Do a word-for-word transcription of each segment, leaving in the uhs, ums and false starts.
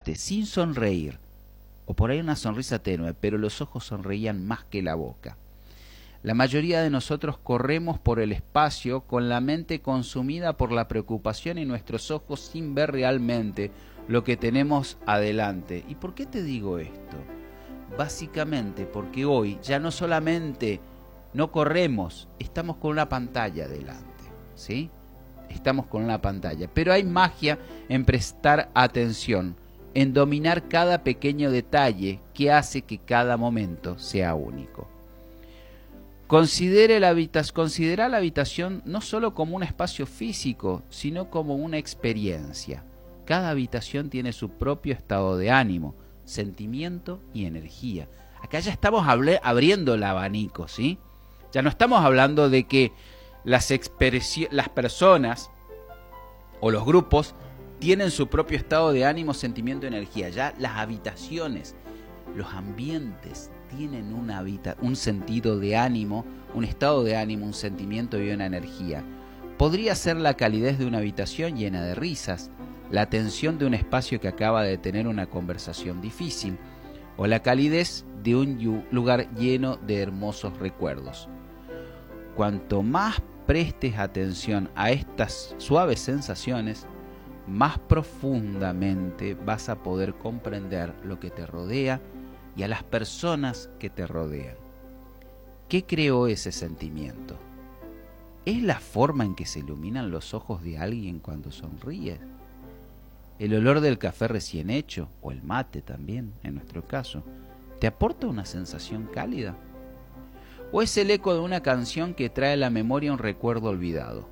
miraste sin sonreír, o por ahí una sonrisa tenue, pero los ojos sonreían más que la boca. La mayoría de nosotros corremos por el espacio con la mente consumida por la preocupación y nuestros ojos sin ver realmente lo que tenemos adelante. ¿Y por qué te digo esto? Básicamente porque hoy ya no solamente no corremos, estamos con una pantalla delante, ¿sí? Estamos con una pantalla, pero hay magia en prestar atención, en dominar cada pequeño detalle que hace que cada momento sea único. Considere la habitación, considera la habitación no solo como un espacio físico, sino como una experiencia. Cada habitación tiene su propio estado de ánimo, sentimiento y energía. Acá ya estamos abriendo el abanico, ¿sí? Ya no estamos hablando de que las, las personas o los grupos tienen su propio estado de ánimo, sentimiento y energía. Ya las habitaciones, los ambientes tienen una habita un sentido de ánimo, un estado de ánimo, un sentimiento y una energía. Podría ser la calidez de una habitación llena de risas, la tensión de un espacio que acaba de tener una conversación difícil, o la calidez de un lugar lleno de hermosos recuerdos. Cuanto más prestes atención a estas suaves sensaciones, más profundamente vas a poder comprender lo que te rodea y a las personas que te rodean. ¿Qué creó ese sentimiento? ¿Es la forma en que se iluminan los ojos de alguien cuando sonríe? ¿El olor del café recién hecho, o el mate también, en nuestro caso, te aporta una sensación cálida? ¿O es el eco de una canción que trae a la memoria un recuerdo olvidado?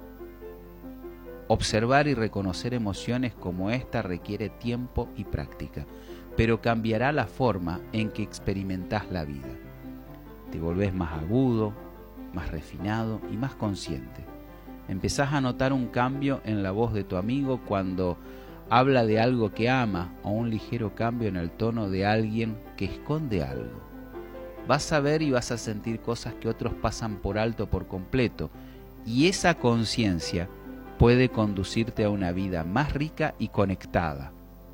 Observar y reconocer emociones como esta requiere tiempo y práctica, pero cambiará la forma en que experimentás la vida. Te volvés más agudo, más refinado y más consciente. Empezás a notar un cambio en la voz de tu amigo cuando habla de algo que ama, o un ligero cambio en el tono de alguien que esconde algo. Vas a ver y vas a sentir cosas que otros pasan por alto por completo, y esa conciencia puede conducirte a una vida más rica y conectada.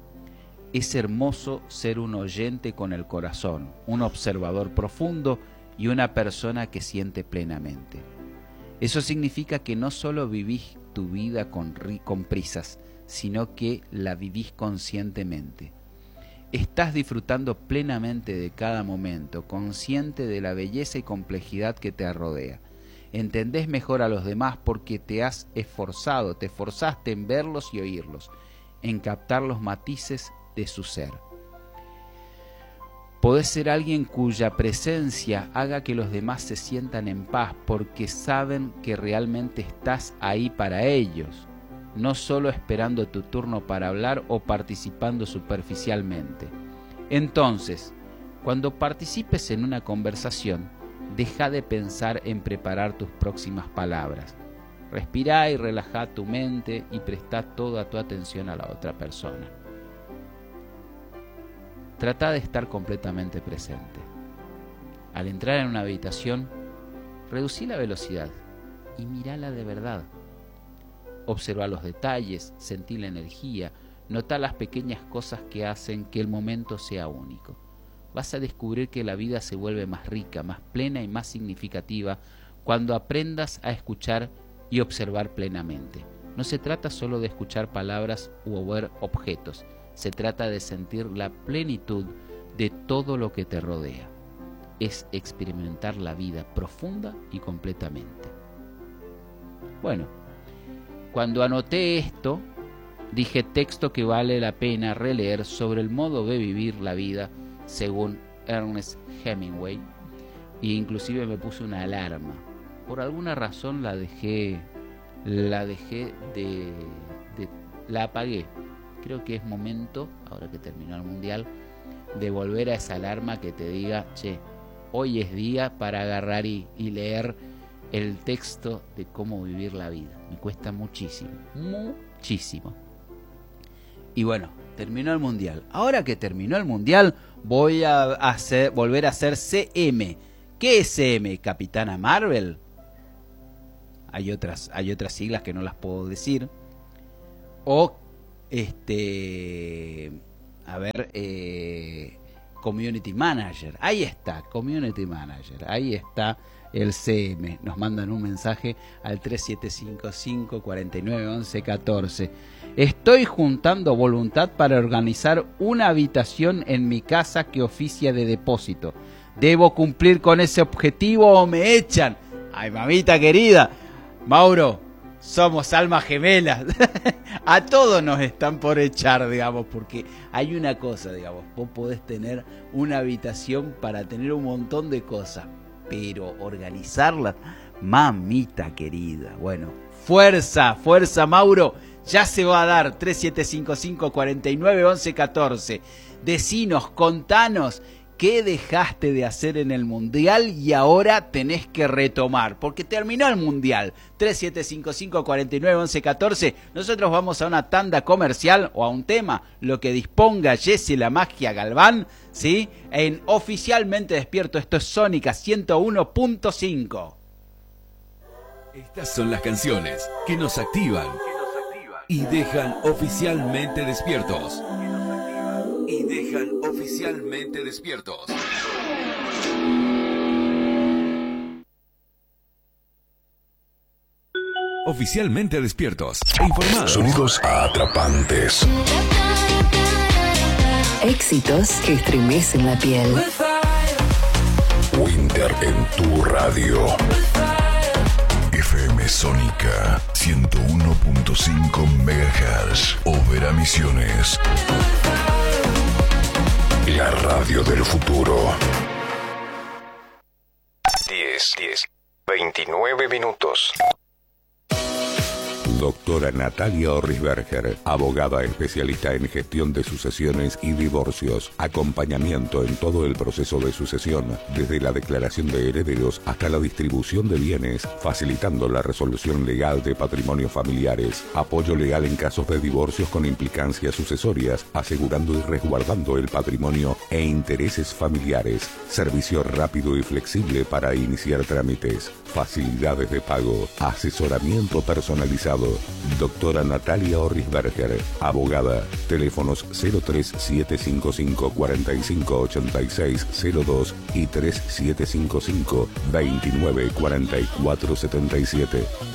Es hermoso ser un oyente con el corazón, un observador profundo y una persona que siente plenamente. Eso significa que no solo vivís tu vida con, con prisas, sino que la vivís conscientemente. Estás disfrutando plenamente de cada momento, consciente de la belleza y complejidad que te rodea. Entendés mejor a los demás porque te has esforzado, te esforzaste en verlos y oírlos, en captar los matices de su ser. Podés ser alguien cuya presencia haga que los demás se sientan en paz porque saben que realmente estás ahí para ellos, no solo esperando tu turno para hablar o participando superficialmente. Entonces, cuando participes en una conversación, deja de pensar en preparar tus próximas palabras. Respirá y relajá tu mente y prestá toda tu atención a la otra persona. Trata de estar completamente presente. Al entrar en una habitación, reducí la velocidad y mirala de verdad. Observa los detalles, sentí la energía, nota las pequeñas cosas que hacen que el momento sea único. Vas a descubrir que la vida se vuelve más rica, más plena y más significativa cuando aprendas a escuchar y observar plenamente. No se trata solo de escuchar palabras u ver objetos, se trata de sentir la plenitud de todo lo que te rodea. Es experimentar la vida profunda y completamente. Bueno, cuando anoté esto, dije texto que vale la pena releer sobre el modo de vivir la vida según Ernest Hemingway, e inclusive me puse una alarma. Por alguna razón la dejé, la dejé de, de, la apagué. Creo que es momento, ahora que terminó el mundial, de volver a esa alarma que te diga, che, hoy es día para agarrar y, y leer el texto de cómo vivir la vida. Me cuesta muchísimo, muchísimo. Y bueno, terminó el mundial. Ahora que terminó el mundial, voy a hacer, volver a hacer C M. ¿Qué es C M? ¿Capitana Marvel? Hay otras, hay otras siglas que no las puedo decir. O este a ver, eh, Community Manager. Ahí está, Community Manager. Ahí está el C M. Nos mandan un mensaje al tres siete cinco cinco, cuatro nueve, once, catorce. Estoy juntando voluntad para organizar una habitación en mi casa que oficia de depósito. ¿Debo cumplir con ese objetivo o me echan? Ay, mamita querida. Mauro, somos almas gemelas. A todos nos están por echar, digamos, porque hay una cosa, digamos, vos podés tener una habitación para tener un montón de cosas, pero organizarlas, mamita querida. Bueno, fuerza, fuerza, Mauro, ya se va a dar. Tres siete cinco cinco, cuatro nueve, once, catorce. Decinos, contanos qué dejaste de hacer en el Mundial y ahora tenés que retomar, porque terminó el Mundial. Tres siete cinco cinco, cuatro nueve, once, catorce. Nosotros vamos a una tanda comercial o a un tema, lo que disponga Jessy la Magia Galván, ¿sí? En Oficialmente Despierto. Esto es Sónica ciento uno punto cinco. Estas son las canciones que nos activan y dejan oficialmente despiertos. Y dejan oficialmente despiertos. Oficialmente despiertos e informados. Sonidos atrapantes. Éxitos que estremecen la piel. Winter en tu radio. F M Sónica ciento uno punto cinco megahertz. Overa Misiones. La radio del futuro. diez, diez, veintinueve minutos. Doctora Natalia Orrisberger, abogada especialista en gestión de sucesiones y divorcios, acompañamiento en todo el proceso de sucesión, desde la declaración de herederos hasta la distribución de bienes, facilitando la resolución legal de patrimonios familiares, apoyo legal en casos de divorcios con implicancias sucesorias, asegurando y resguardando el patrimonio e intereses familiares, servicio rápido y flexible para iniciar trámites, facilidades de pago, asesoramiento personalizado. Doctora Natalia Orrisberger, abogada. Teléfonos cero tres siete cinco cinco, cuatro cinco ocho seis cero dos y tres siete cinco cinco, veintinueve cuarenta y cuatro setenta y siete.